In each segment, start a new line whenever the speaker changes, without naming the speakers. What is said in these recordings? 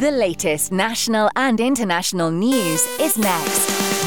The latest national and international news is next.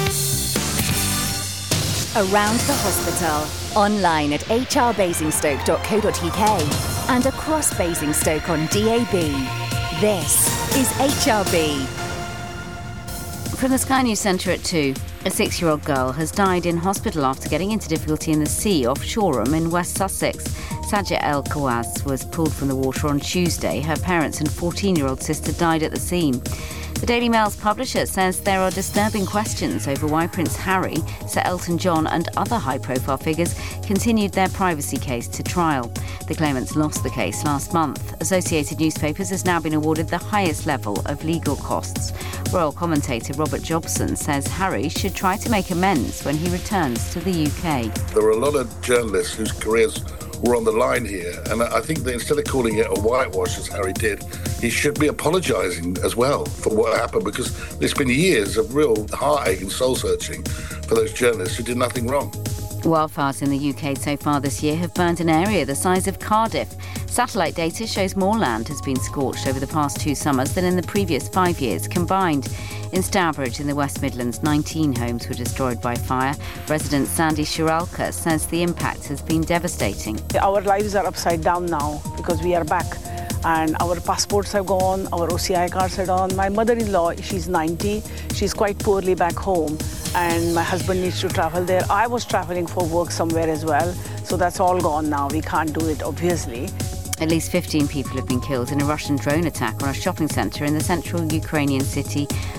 Around the hospital, online at hrbasingstoke.co.uk and across Basingstoke on DAB. This is HRB.
From the Sky News Centre at 2, a 6-year-old girl has died in hospital after getting into difficulty in the sea off Shoreham in West Sussex. Sajid El Kawaz was pulled from the water on Tuesday. Her parents and 14-year-old sister died at the scene. The Daily Mail's publisher says there are disturbing questions over why Prince Harry, Sir Elton John and other high-profile figures continued their privacy case to trial. The claimants lost the case last month. Associated Newspapers has now been awarded the highest level of legal costs. Royal commentator Robert Jobson says Harry should try to make amends when he returns to the UK.
There are a lot of journalists whose careers were on the line here, and I think that instead of calling it a whitewash, as Harry did, he should be apologising as well for what happened, because there's been years of real heartache and soul-searching for those journalists who did nothing wrong.
Wildfires in the UK so far this year have burnt an area the size of Cardiff. Satellite data shows more land has been scorched over the past 2 summers than in the previous 5 years combined. In Stourbridge in the West Midlands, 19 homes were destroyed by fire. Resident Sandy Shiralka says the impact has been devastating.
Our lives are upside down now because we are back and our passports have gone, our OCI cards are gone. My mother-in-law, she's 90, she's quite poorly back home and my husband needs to travel there. I was travelling for work somewhere as well, so that's all gone now. We can't do it, obviously.
At least 15 people have been killed in a Russian drone attack on a shopping centre in the central Ukrainian city